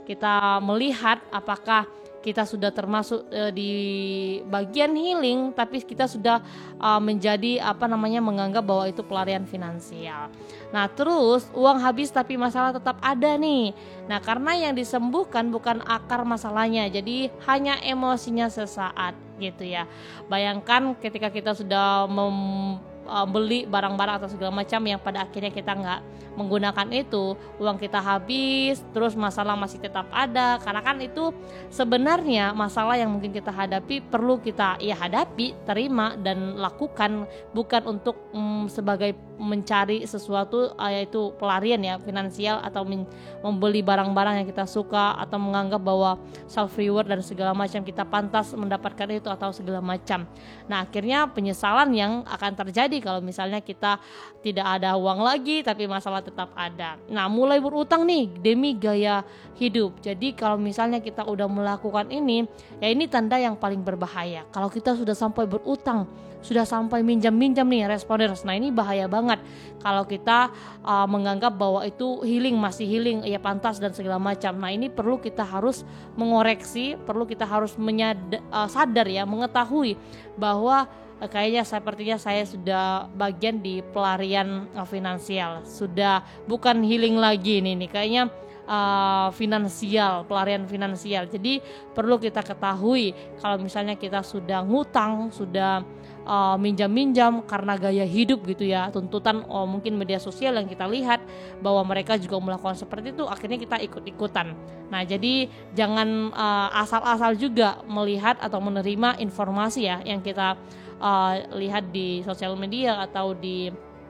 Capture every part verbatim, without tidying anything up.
kita melihat apakah kita sudah termasuk uh, di bagian healing, tapi kita sudah uh, menjadi apa namanya menganggap bahwa itu pelarian finansial. Nah terus uang habis tapi masalah tetap ada nih. Nah karena yang disembuhkan bukan akar masalahnya, jadi hanya emosinya sesaat gitu ya. Bayangkan ketika kita sudah mem beli barang-barang atau segala macam yang pada akhirnya kita nggak menggunakan itu, uang kita habis, terus masalah masih tetap ada. Karena kan itu sebenarnya masalah yang mungkin kita hadapi perlu kita ya hadapi, terima dan lakukan, bukan untuk mm, sebagai mencari sesuatu yaitu pelarian ya finansial atau men- membeli barang-barang yang kita suka atau menganggap bahwa self reward dan segala macam kita pantas mendapatkan itu atau segala macam. Nah akhirnya penyesalan yang akan terjadi kalau misalnya kita tidak ada uang lagi tapi masalah tetap ada. Nah mulai berutang nih demi gaya hidup. Jadi kalau misalnya kita udah melakukan ini, ya ini tanda yang paling berbahaya. Kalau kita sudah sampai berutang, sudah sampai minjam-minjam nih responders. Nah ini bahaya banget kalau kita uh, menganggap bahwa itu healing, masih healing, ya pantas dan segala macam. Nah ini perlu kita harus mengoreksi, perlu kita harus menyad- uh, sadar ya, mengetahui bahwa uh, kayaknya sepertinya saya sudah bagian di pelarian uh, finansial, sudah bukan healing lagi nih, nih kayaknya Uh, finansial, pelarian finansial. Jadi perlu kita ketahui kalau misalnya kita sudah ngutang, sudah uh, minjam-minjam karena gaya hidup gitu ya, tuntutan oh, mungkin media sosial yang kita lihat bahwa mereka juga melakukan seperti itu, akhirnya kita ikut-ikutan. Nah jadi jangan uh, asal-asal juga melihat atau menerima informasi ya yang kita uh, lihat di sosial media atau di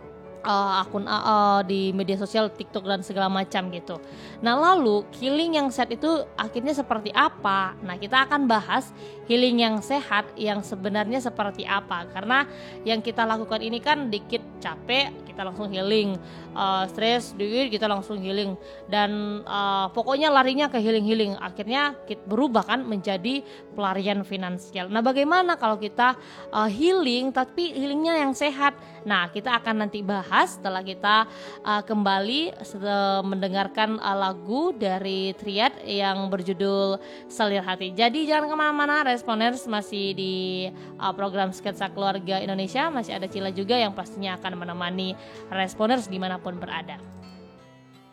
Uh, akun uh, di media sosial, TikTok dan segala macam gitu. Nah lalu healing yang sehat itu akhirnya seperti apa? Nah kita akan bahas healing yang sehat yang sebenarnya seperti apa. Karena yang kita lakukan ini kan dikit capek kita langsung healing, uh, stres dikit kita langsung healing, dan uh, pokoknya larinya ke healing-healing. Akhirnya kita berubah kan menjadi pelarian finansial. Nah bagaimana kalau kita uh, healing tapi healingnya yang sehat? Nah kita akan nanti bahas setelah kita uh, kembali setelah mendengarkan uh, lagu dari Triad yang berjudul Selir Hati. Jadi jangan kemana-mana Responders, masih di uh, program Sketsa Keluarga Indonesia. Masih ada Cila juga yang pastinya akan menemani Responders dimanapun berada.